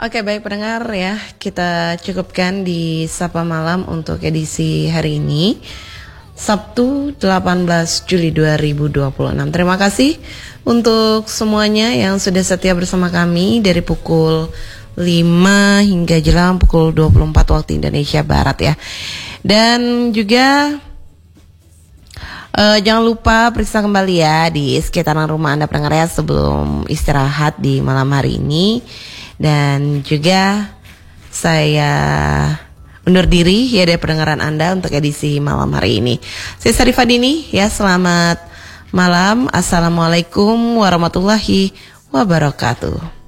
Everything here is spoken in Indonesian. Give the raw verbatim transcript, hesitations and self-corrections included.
Oke, baik pendengar ya, kita cukupkan di Sapa Malam untuk edisi hari ini, Sabtu delapan belas Juli dua ribu dua puluh enam. Terima kasih untuk semuanya yang sudah setia bersama kami dari pukul lima hingga jelang pukul dua puluh empat waktu Indonesia Barat ya. Dan juga uh, jangan lupa periksa kembali ya di sekitaran rumah Anda pendengar ya sebelum istirahat di malam hari ini. Dan juga saya undur diri ya dari pendengaran Anda untuk edisi malam hari ini. Saya Sarifah Dini ya, selamat malam. Assalamualaikum warahmatullahi wabarakatuh.